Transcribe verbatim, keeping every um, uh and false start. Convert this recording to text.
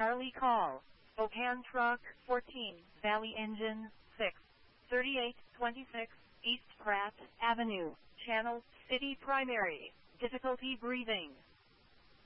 Charlie call. Okan truck fourteen, Valley engine six, thirty-eight twenty-six, East Pratt Avenue, channel, city primary, difficulty breathing.